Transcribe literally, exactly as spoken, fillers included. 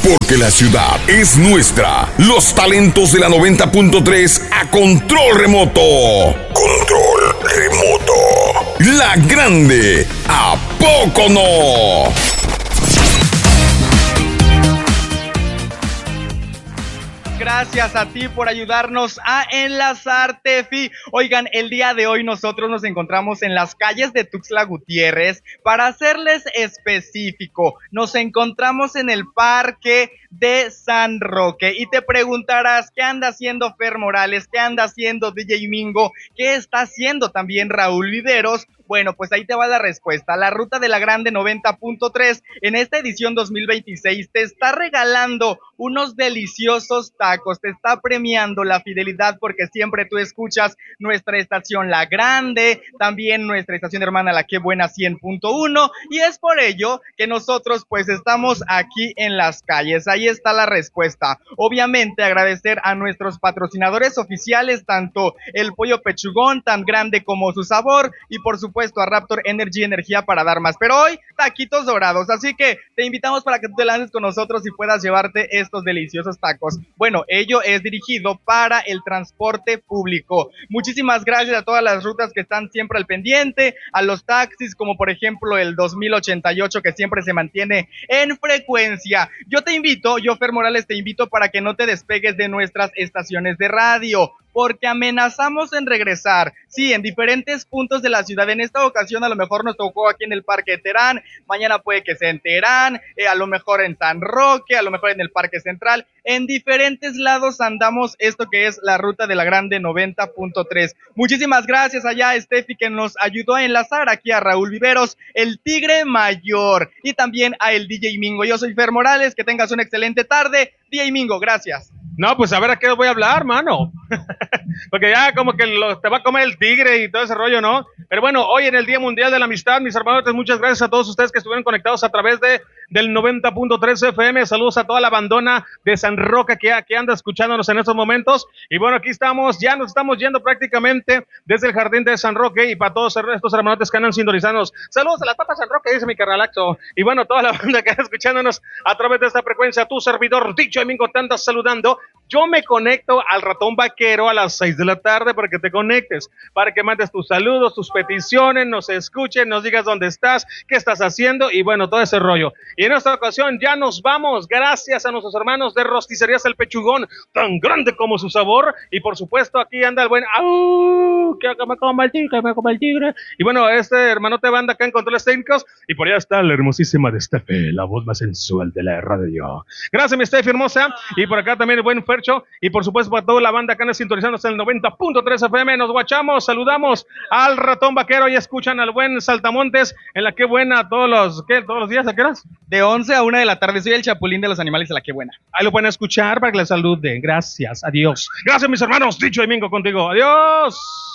Porque la ciudad es nuestra. Los talentos de la noventa punto tres a control remoto. Control remoto. La grande, ¿a poco no? Gracias a ti por ayudarnos a enlazar, Tefi. Oigan, el día de hoy nosotros nos encontramos en las calles de Tuxtla Gutiérrez. Para hacerles específico, nos encontramos en el Parque de San Roque. Y te preguntarás, ¿qué anda haciendo Fer Morales? ¿Qué anda haciendo D J Mingo? ¿Qué está haciendo también Raúl Viveros? Bueno, pues ahí te va la respuesta. La ruta de la grande noventa punto tres en esta edición dos mil veintiséis te está regalando unos deliciosos tacos, te está premiando la fidelidad porque siempre tú escuchas nuestra estación La Grande, también nuestra estación hermana La Qué Buena cien punto uno, y es por ello que nosotros pues estamos aquí en las calles. Ahí está la respuesta. Obviamente agradecer a nuestros patrocinadores oficiales, tanto el pollo pechugón, tan grande como su sabor, y por supuesto a Raptor Energy, energía para dar más. Pero hoy, taquitos dorados, así que te invitamos para que tú te lances con nosotros y puedas llevarte estos deliciosos tacos. Bueno, ello es dirigido para el transporte público. Muchísimas gracias a todas las rutas que están siempre al pendiente, a los taxis, como por ejemplo el dos mil ochenta y ocho, que siempre se mantiene en frecuencia. Yo te invito, yo Fer Morales te invito para que no te despegues de nuestras estaciones de radio, porque amenazamos en regresar, sí, en diferentes puntos de la ciudad. En esta ocasión a lo mejor nos tocó aquí en el Parque de Terán, mañana puede que sea en Terán, eh, a lo mejor en San Roque, a lo mejor en el Parque Central. En diferentes lados andamos esto que es la ruta de la grande noventa punto tres. Muchísimas gracias allá a Steffi, que nos ayudó a enlazar aquí a Raúl Viveros, el Tigre Mayor, y también a el D J Mingo. Yo soy Fer Morales, que tengas una excelente tarde. D J Mingo, gracias. No, pues a ver a qué voy a hablar, mano. Porque ya como que lo, te va a comer el tigre y todo ese rollo, ¿no? Pero bueno, hoy en el Día Mundial de la Amistad, mis hermanos, muchas gracias a todos ustedes que estuvieron conectados a través de del noventa punto tres F M. Saludos a toda la bandona de San Roque que, que anda escuchándonos en estos momentos. Y bueno, aquí estamos, ya nos estamos yendo prácticamente desde el jardín de San Roque, y para todos estos hermanotes que andan sintonizándonos. Saludos a las papas San Roque, dice mi carnalaxo. Y bueno, toda la banda que anda escuchándonos a través de esta frecuencia, tu servidor, Dicho Domingo, te andas saludando. Yo me conecto al Ratón Vaquero a las seis de la tarde para que te conectes, para que mandes tus saludos, tus peticiones, nos escuchen, nos digas dónde estás, qué estás haciendo, y bueno, todo ese rollo. Y en esta ocasión ya nos vamos, gracias a nuestros hermanos de Rosticerías El Pechugón, tan grande como su sabor, y por supuesto aquí anda el buen ¡au! Que me coma el tigre, que me coma el tigre. Y bueno, este hermanote banda acá en controles técnicos, y por allá está la hermosísima de Steffi, la voz más sensual de la radio. Gracias, mi Steffi hermosa, y por acá también el buen Fercho, y por supuesto para toda la banda que anda sintonizándose en el noventa punto tres F M. Nos guachamos, saludamos al Ratón Vaquero y escuchan al buen Saltamontes en La Qué Buena todos los, ¿qué? ¿Todos los días? ¿A qué horas? De once a una de la tarde. Soy el Chapulín de los Animales de La Qué Buena. Ahí lo pueden escuchar para que les saluden. Gracias, adiós. Gracias, mis hermanos. Dicho Domingo contigo. Adiós.